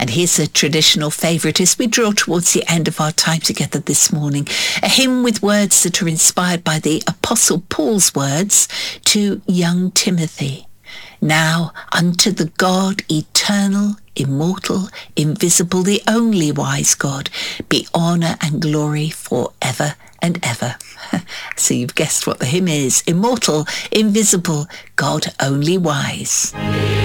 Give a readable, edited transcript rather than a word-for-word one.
And here's a traditional favourite as we draw towards the end of our time together this morning. A hymn with words that are inspired by the Apostle Paul's words to young Timothy. Now unto the God eternal, immortal, invisible, the only wise God, be honour and glory for ever and ever. So you've guessed what the hymn is. Immortal, invisible, God only wise.